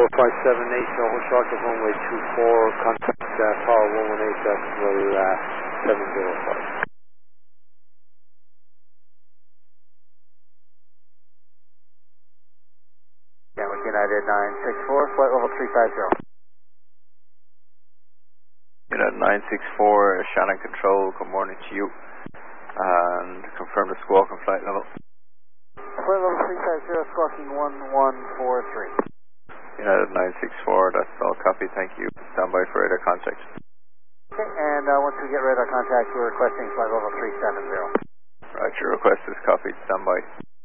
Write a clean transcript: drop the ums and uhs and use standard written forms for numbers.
Nova Charter runway 24, contact Tower 118 decimal 705. Gatwick United 964, flight level 350. United 964, Shannon Control, good morning to you. And confirm the squawk and flight level. Flight level 350, squawking 1143. United 964, that's all copy, thank you. Stand by for radar contact. Okay, and once we get radar contact, we're requesting flight level 370. Right, your request is copied, stand by.